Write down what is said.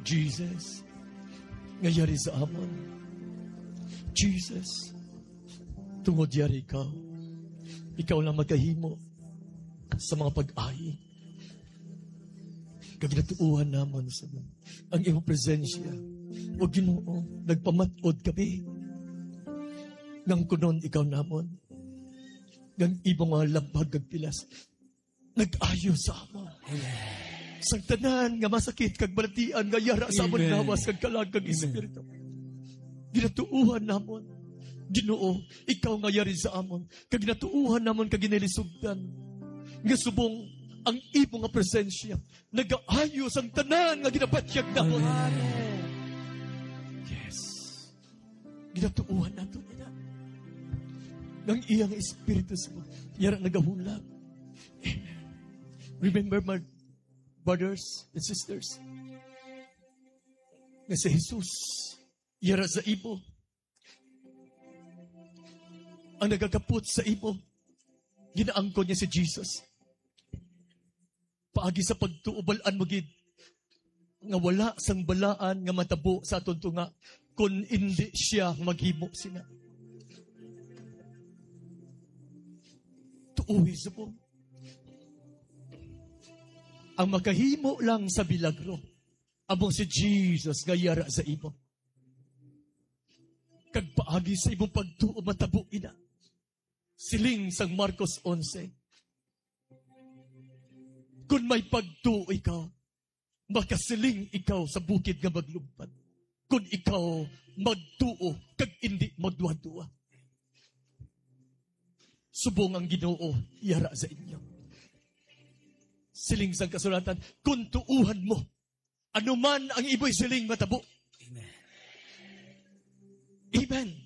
Jesus, ngayari sa amon. Jesus, tungod yari ikaw. Ikaw lang magkahimo sa mga pag-ayi. Kaginatuuhan naman sa ang iyong presensya. O Ginoo, nagpamatod kami. Nang kunon ikaw namon. Nang ibang mga labag kag pilas. Nag-ayo sa amon. Sang tanan nga masakit kag balatian nga yara sa amon gawas kag kalag kag espiritu. Ginatuuhan namon. Ginoo, ikaw nga yari sa amon. Kag ginatuuhan namon kag ginilisugdan. Nga subong ang imo nga presensya nag-aayos ang tanan nga ginapatyag namon. Yes. Ginatuuhan nato nila. Nang iyang espiritu sa yara nagahulag. Amen. Remember my brothers and sisters nga si Jesus yara sa imo ang nagagapot sa imo ginaangkon niya si Jesus paagi sa pagtuubalan mo gid nga wala sang balaan nga matabo sa aton tunga kun hindi siya maghimo sina tuuwi sa po ang makahimo lang sa bilagro among si Jesus gayara sa imo. Kag paagi sa imong pagtuo matabo ina. Siling sang Marcos 11. Kung may pagtuo ikaw, makasiling ikaw sa bukid nga maglumpat. Kung ikaw magtuo kag indi magduwa-duwa. Subong ang Ginoo yara sa inyo. Siling sang kasulatan, kung tuuhan mo, anuman ang ibo'y siling matabo. Amen. Amen.